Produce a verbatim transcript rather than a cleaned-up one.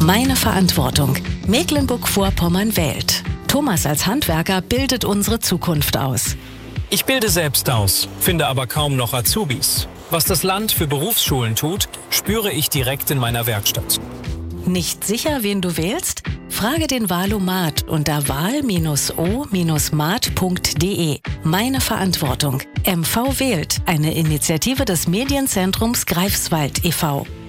Meine Verantwortung. Mecklenburg-Vorpommern wählt. Thomas als Handwerker bildet unsere Zukunft aus. Ich bilde selbst aus, finde aber kaum noch Azubis. Was das Land für Berufsschulen tut, spüre ich direkt in meiner Werkstatt. Nicht sicher, wen du wählst? Frage den Wahlomat unter wahl Bindestrich o mat punkt de. Meine Verantwortung. M V wählt, eine Initiative des Medienzentrums Greifswald e V